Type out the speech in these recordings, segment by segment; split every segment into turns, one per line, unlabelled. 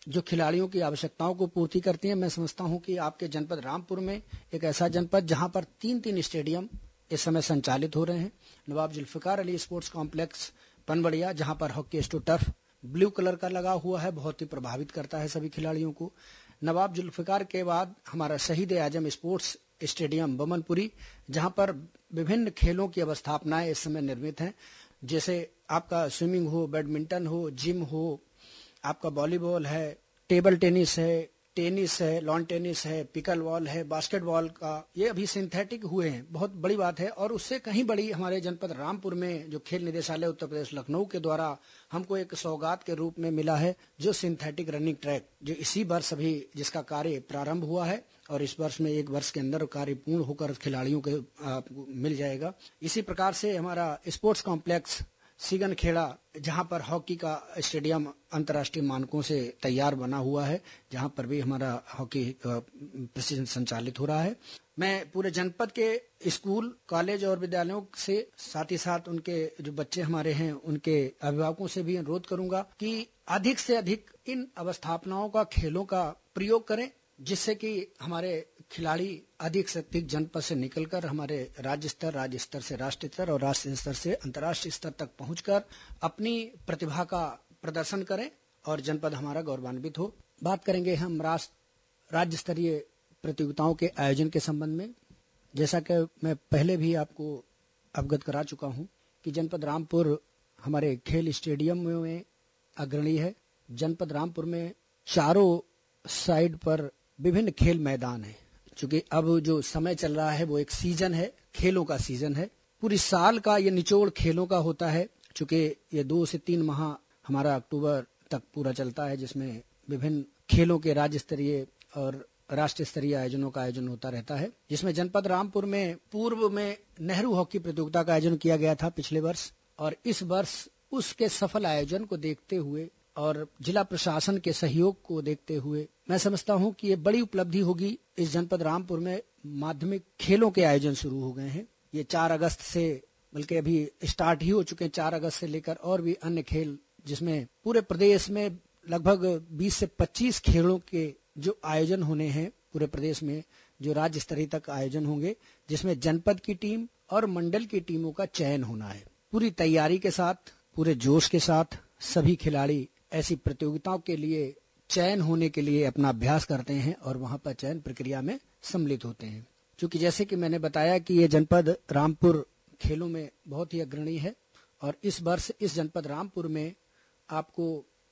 जो खिलाड़ियों की आवश्यकताओं को पूर्ति करती हैं। मैं समझता हूं कि आपके जनपद रामपुर में एक ऐसा जनपद जहां पर 3 स्टेडियम इस समय संचालित हो रहे हैं। नवाब जुल्फिकार अली स्पोर्ट्स कॉम्प्लेक्स पनबड़िया, जहां पर हॉकी एस्टो टर्फ ब्लू कलर का लगा हुआ है, बहुत ही प्रभावित करता है सभी खिलाड़ियों को। नवाब जुल्फिकार के बाद हमारा शहीद आजम स्पोर्ट्स स्टेडियम बमनपुरी, जहां पर विभिन्न खेलों की अवस्थापनाएं इस समय निर्मित हैं, जैसे आपका स्विमिंग हो, बैडमिंटन हो, जिम हो, आपका वॉलीबॉल है, टेबल टेनिस है, लॉन टेनिस है, पिकल बॉल है, बास्केटबॉल का, ये अभी सिंथेटिक हुए हैं, बहुत बड़ी बात है। और उससे कहीं बड़ी हमारे जनपद रामपुर में जो खेल निदेशालय उत्तर प्रदेश लखनऊ के द्वारा हमको एक सौगात के रूप में मिला है, जो सिंथेटिक रनिंग ट्रैक, जो इसी वर्ष अभी जिसका कार्य प्रारंभ हुआ है और इस वर्ष में 1 वर्ष के अंदर कार्य पूर्ण होकर खिलाड़ियों को मिल जाएगा। इसी प्रकार से हमारा स्पोर्ट्स कॉम्प्लेक्स सीगन खेड़ा, जहां पर हॉकी का स्टेडियम अंतर्राष्ट्रीय मानकों से तैयार बना हुआ है, जहां पर भी हमारा हॉकी प्रशिक्षण संचालित हो रहा है। मैं पूरे जनपद के स्कूल, कॉलेज और विद्यालयों से साथ ही साथ उनके जो बच्चे हमारे हैं उनके अभिभावकों से भी अनुरोध करूंगा कि अधिक से अधिक इन अवस्थापनाओं का, खेलों का प्रयोग करें, जिससे कि हमारे खिलाड़ी अधिक से अधिक जनपद से निकलकर हमारे राज्य स्तर से राष्ट्रीय स्तर और राष्ट्रीय स्तर से अंतर्राष्ट्रीय स्तर तक पहुंचकर अपनी प्रतिभा का प्रदर्शन करें और जनपद हमारा गौरवान्वित हो। बात करेंगे हम राज्य स्तरीय प्रतियोगिताओं के आयोजन के संबंध में। जैसा कि मैं पहले भी आपको अवगत करा चुका हूं कि जनपद रामपुर हमारे खेल स्टेडियम में अग्रणी है। जनपद रामपुर में चारों साइड पर विभिन्न खेल मैदान है। चूंकि अब जो समय चल रहा है वो एक सीजन है, खेलों का सीजन है, पूरी साल का ये निचोड़ खेलों का होता है। चूंकि ये 2 से 3 माह हमारा अक्टूबर तक पूरा चलता है, जिसमें विभिन्न खेलों के राज्य स्तरीय और राष्ट्रीय स्तरीय आयोजनों का आयोजन होता रहता है, जिसमें जनपद रामपुर में पूर्व में नेहरू हॉकी प्रतियोगिता का आयोजन किया गया था पिछले वर्ष, और इस वर्ष उसके सफल आयोजन को देखते हुए और जिला प्रशासन के सहयोग को देखते हुए मैं समझता हूं कि ये बड़ी उपलब्धि होगी। इस जनपद रामपुर में माध्यमिक खेलों के आयोजन शुरू हो गए हैं। ये 4 अगस्त से, बल्कि अभी स्टार्ट ही हो चुके हैं, 4 अगस्त से लेकर और भी अन्य खेल, जिसमें पूरे प्रदेश में लगभग 20 से 25 खेलों के जो आयोजन होने हैं पूरे प्रदेश में, जो राज्य स्तरीय तक आयोजन होंगे, जिसमें जनपद की टीम और मंडल की टीमों का चयन होना है। पूरी तैयारी के साथ, पूरे जोश के साथ सभी खिलाड़ी ऐसी प्रतियोगिताओं के लिए चयन होने के लिए अपना अभ्यास करते हैं और वहां पर चयन प्रक्रिया में सम्मिलित होते हैं। क्योंकि जैसे कि मैंने बताया कि ये जनपद रामपुर खेलों में बहुत ही अग्रणी है, और इस वर्ष इस जनपद रामपुर में आपको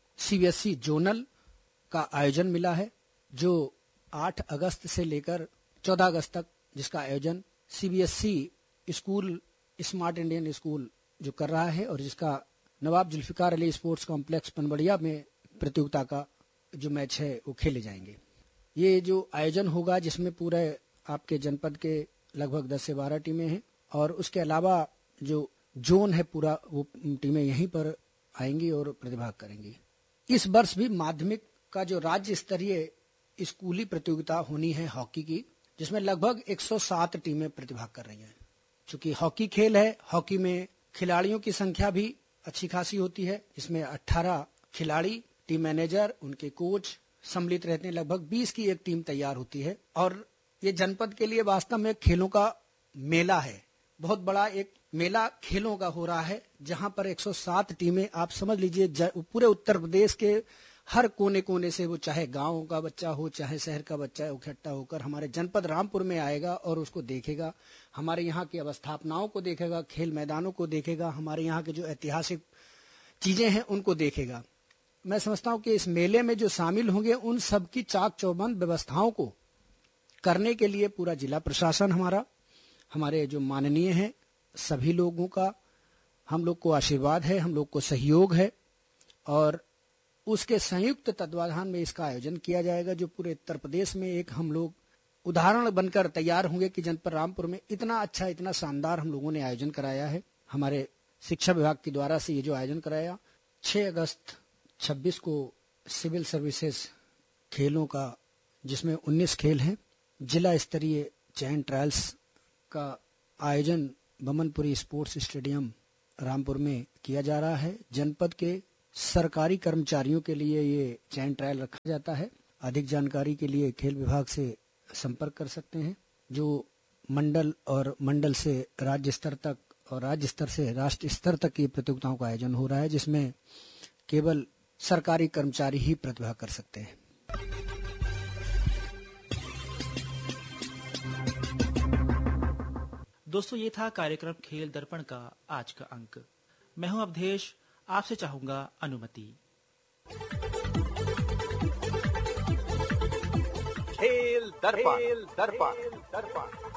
CBSE जोनल का आयोजन मिला है, जो 8 अगस्त से लेकर 14 अगस्त तक, जिसका आयोजन CBSE school, smart Indian school जो कर रहा है, और जिसका नवाब जुल्फिकार अली स्पोर्ट्स कॉम्प्लेक्स पनबड़िया में प्रतियोगिता का जो मैच है वो खेले जाएंगे। ये जो आयोजन होगा, जिसमें पूरे आपके जनपद के लगभग 10 से 12 टीमें हैं, और उसके अलावा जो जोन है पूरा, वो टीमें यहीं पर आएंगी और प्रतिभाग करेंगी। इस वर्ष भी माध्यमिक का जो राज्य स्तरीय स्कूली प्रतियोगिता होनी है हॉकी की, जिसमें लगभग 107 टीमें प्रतिभाग कर रही हैं। चूंकि हॉकी खेल है, हॉकी में खिलाड़ियों की संख्या भी अच्छी खासी होती है। इसमें 18 खिलाड़ी, टीम मैनेजर, उनके कोच सम्मिलित रहते हैं। लगभग 20 की एक टीम तैयार होती है, और ये जनपद के लिए वास्तव में खेलों का मेला है। बहुत बड़ा एक मेला खेलों का हो रहा है, जहां पर 107 टीमें, आप समझ लीजिए पूरे उत्तर प्रदेश के हर कोने कोने से, वो चाहे गांव का बच्चा हो चाहे शहर का बच्चा है, इकट्ठा होकर हमारे जनपद रामपुर में आएगा और उसको देखेगा, हमारे यहाँ की अवस्थापनाओं को देखेगा, खेल मैदानों को देखेगा, हमारे यहाँ के जो ऐतिहासिक चीजें हैं उनको देखेगा। मैं समझता हूं कि इस मेले में जो शामिल होंगे उन सबकी चाक चौबंद व्यवस्थाओं को करने के लिए पूरा जिला प्रशासन हमारे जो माननीय हैं, सभी लोगों का हम लोग को आशीर्वाद है, हम लोग को सहयोग है, और उसके संयुक्त तत्वाधान में इसका आयोजन किया जाएगा, जो पूरे उत्तर प्रदेश में एक हम लोग उदाहरण बनकर तैयार होंगे कि जनपद रामपुर में इतना अच्छा, इतना शानदार हम लोगों ने आयोजन कराया है। हमारे शिक्षा विभाग के द्वारा से ये जो आयोजन कराया, 6 अगस्त 26 को सिविल सर्विसेज खेलों का, जिसमें 19 खेल हैं, जिला स्तरीय चयन ट्रायल्स का आयोजन बमनपुरी स्पोर्ट्स स्टेडियम रामपुर में किया जा रहा है। जनपद के सरकारी कर्मचारियों के लिए ये चयन ट्रायल रखा जाता है। अधिक जानकारी के लिए खेल विभाग से संपर्क कर सकते हैं। जो मंडल और मंडल से राज्य स्तर तक और राज्य स्तर से राष्ट्र स्तर तक की प्रतियोगिताओं का आयोजन हो रहा है, जिसमें केवल सरकारी कर्मचारी ही प्रतिभाग कर सकते हैं।
दोस्तों, ये था कार्यक्रम खेल दर्पण का आज का अंक। मैं हूं अवधेश, आपसे चाहूंगा अनुमति।
खेल दर्पण।